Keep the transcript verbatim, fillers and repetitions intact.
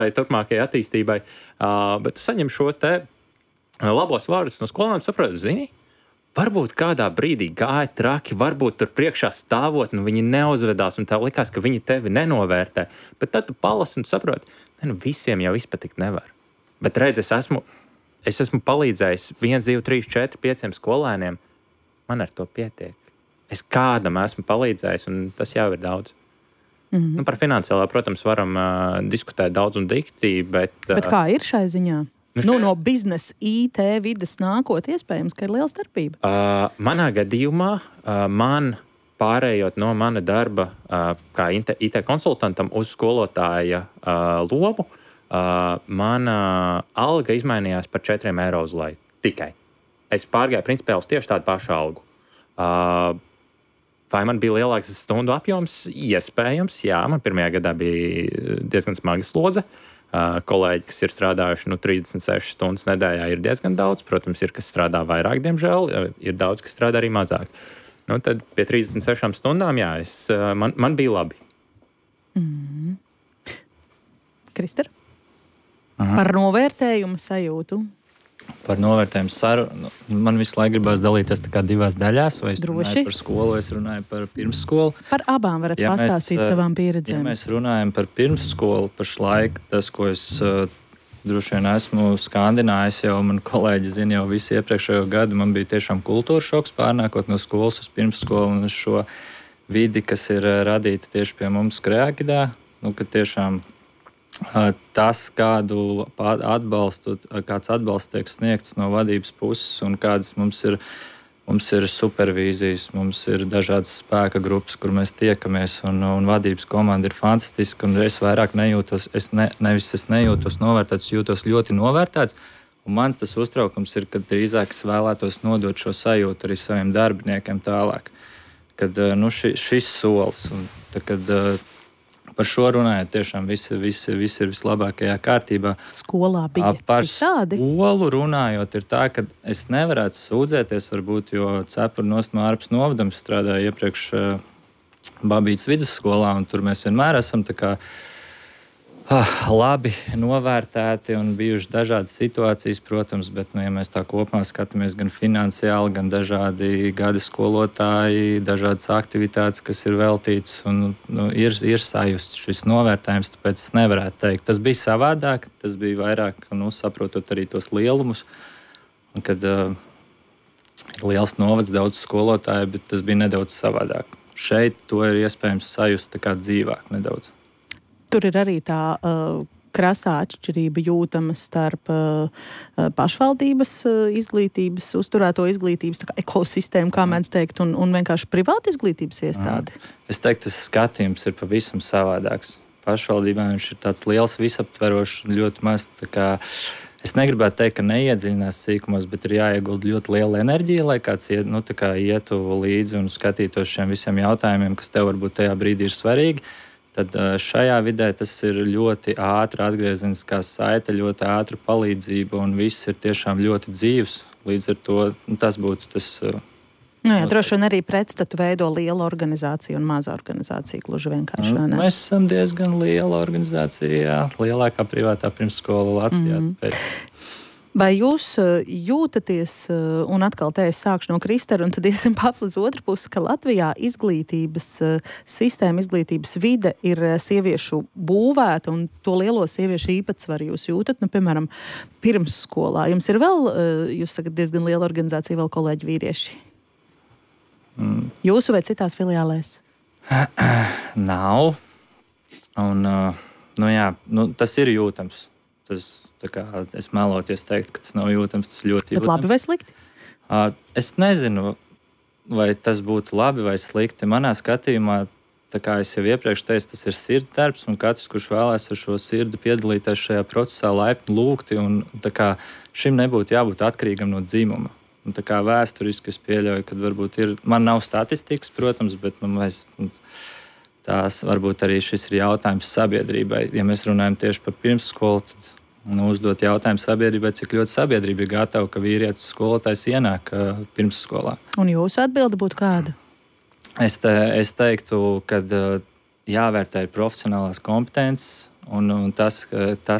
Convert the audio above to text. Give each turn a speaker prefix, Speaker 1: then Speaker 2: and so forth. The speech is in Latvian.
Speaker 1: turpmākajai attīstībai, uh, bet tu saņem šo te labos vārdus no skolām, saproti, zini, varbūt kādā brīdī gāja traki, varbūt tur priekšā stāvot, nu viņi neuzvedās, un tev likās, ka viņi tevi nenovērtē, bet tad tu palasi un saproti, ne, nu visiem jau izpatikt nevar. Bet redz, es esmu, es esmu palīdzējis viens, divi, trīs, četri, pieciem skolēniem, man ar to pietiek. Es kādam esmu palīdzējis, un tas jau ir daudz. Mm-hmm. Nu, par finansiālā, protams, varam uh, diskutēt daudz un dikti, bet... Uh,
Speaker 2: bet kā ir šai ziņā? Nu, nu, no biznesa, I T vides nākot, iespējams, ka ir liela starpība.
Speaker 1: Uh, manā gadījumā uh, man pārējot no mana darba uh, kā I T konsultantam uz skolotāja uh, lomu, uh, mana alga izmainījās par četriem eiro uz laiku. Tikai. Es pārgāju principiāli uz tieši tādu pašu algu. Uh, Vai man bija lielāks stundu apjoms? Iespējams, jā. Man pirmajā gadā bija diezgan smaga slodze. Uh, kolēģi, kas ir strādājuši nu, trīsdesmit sešas stundas nedēļā, ir diezgan daudz. Protams, ir kas strādā vairāk, diemžēl. Ir daudz, kas strādā arī mazāk. Nu, tad pie trīsdesmit sešām stundām, jā, es, man, man bija labi.
Speaker 2: Mm. Krister? Aha. Par novērtējumu sajūtu?
Speaker 3: Par novērtējumu sarunu. Man visu laiku gribās dalīties tā kā divās daļās. Vai es
Speaker 2: Droši.
Speaker 3: runāju par skolu, vai es runāju par pirmsskolu.
Speaker 2: Par abām varat ja pastāstīt mēs, savām pieredzēm.
Speaker 3: Ja mēs runājam par pirmsskolu, pašlaik tas, ko es uh, droši vien esmu skandinājis, jau man kolēģi zina jau visu iepriekšējo gadu, man bija tiešām kultūra šoks pārnākot no skolas uz pirmsskolu un uz šo vidi, kas ir uh, radīta tieši pie mums Kreakidā. Nu, ka tiešām tas, kādu atbalstu, kāds atbalsts tiek sniegts no vadības puses un kādas mums ir, mums ir supervīzijas, mums ir dažādas spēka grupas, kur mēs tiekamies, un, un vadības komanda ir fantastiska, un es vairāk nejūtos, es ne, nevis es nejūtos novērtēts, jūtos ļoti novērtēts, un mans tas uztraukums ir, ka drīzāk es vēlētos nodot šo sajūtu arī saviem darbiniekiem tālāk, kad nu, ši, šis solis, un tā, kad par šo runājot, tiešām viss, viss, viss ir vislabākajā kārtībā.
Speaker 2: Skolā bija
Speaker 3: par
Speaker 2: citādi?
Speaker 3: Skolu runājot, ir tā, ka es nevarētu sūdzēties, varbūt, jo cepuri nost no ārpus novadams strādāja iepriekš uh, Babītas vidusskolā, un tur mēs vienmēr esam tā kā uh, labi novērtēti un bijuši dažādas situācijas, protams, bet, nu, ja mēs tā kopumā skatāmies gan finansiāli, gan dažādi gadi skolotāji, dažādas aktivitātes, kas ir veltītas, un nu, ir, ir sajusts šis novērtējums, tāpēc es nevarētu teikt. Tas bija savādāk, tas bija vairāk, nu, saprotot arī tos lielumus, un kad uh, ir liels novads, daudz skolotāju, bet tas bija nedaudz savādāk. Šeit to ir iespējams sajust tā kā dzīvāk nedaudz.
Speaker 2: Tur ir arī tā uh, krasā atšķirība jūtama starp uh, pašvaldības uh, izglītības, uzturēto izglītības tā kā ekosistēmu, kā mēdz teikt, un, un vienkārši privāta izglītības iestādi.
Speaker 3: Mm. Es teiktu, tas skatījums ir pavisam savādāks. Pašvaldībā viņš ir tāds liels, visaptverošs, ļoti maz tā kā. Es negribētu teikt, ka neiedziļinās sīkumos, bet ir jāiegulda ļoti liela enerģija, lai kāds iet, nu, tā kā ietu līdzi un skatītos šiem visiem jautājumiem, kas tev varbūt tajā brīdī ir svarīgi. Tad šajā vidē tas ir ļoti ātra atgriezeniskā saite, ļoti ātra palīdzība, un viss ir tiešām ļoti dzīvs. Līdz ar to nu, tas būtu tas.
Speaker 2: Nu jā, droši vien arī pretstatu veido liela organizācija un maza organizācija, gluži vienkārši.
Speaker 3: Nu, mēs esam diezgan liela organizācija, jā, lielākā privātā pirmsskola Latvijā.
Speaker 2: Mm. Pēc... Vai jūs jūtaties, un atkal te es sākšu no Kristera, un tad iesim papli uz otru pusi, ka Latvijā izglītības sistēma, izglītības vide ir sieviešu būvēta, un to lielo sieviešu īpatsvaru jūs jūtat, nu, piemēram, pirmsskolā. Jums ir vēl, jūs sakat, diezgan liela organizācija, vēl kolēģi vīrieši? Mm. Jūsu vai citās filiālēs?
Speaker 3: Nav. Un, nu jā, nu, tas ir jūtams. Tas, tā kā es meloties teikt, ka tas nav jūtams, tas ļoti jūtams.
Speaker 2: Bet labi vai slikti?
Speaker 3: Uh, es nezinu, vai tas būtu labi vai slikti. Manā skatījumā, tā kā es jau iepriekš teicu, tas ir sirds darbs, un katrs, kurš vēlēs ar šo sirdi piedalīties šajā procesā, laipni lūgti, un tā kā šim nebūtu jābūt atkarīgam no dzimuma. Un tā kā vēsturiski es pieļauju, kad varbūt ir, man nav statistikas, protams, bet nu, mēs... Tās varbūt arī šis ir jautājums sabiedrībai. Ja mēs runājam tieši par pirmsskolu, tad nu, uzdot jautājumu sabiedrībai, cik ļoti sabiedrība ir gatava, ka vīrietis skolotājs ienāk uh, pirmsskolā.
Speaker 2: Un jūsu atbilde būtu kāda?
Speaker 3: Es, te, es teiktu, ka uh, jāvērtē ir profesionālās kompetences Un, un tas, tas,